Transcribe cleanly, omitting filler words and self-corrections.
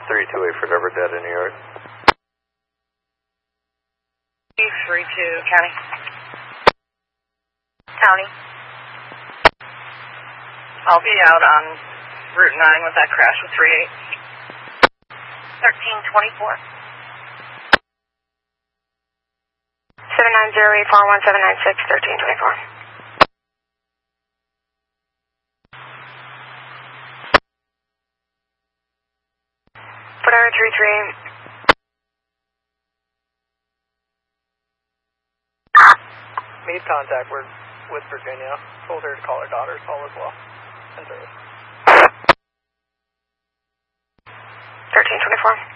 328 for Denver, dead in New York. 32, County. County. I'll be out on Route 9 with that crash with 38. 1324. 790-841-796, 1324. Whatever, 33. Made contact with Virginia. Told her to call her daughter. Call as well. And service. 1324.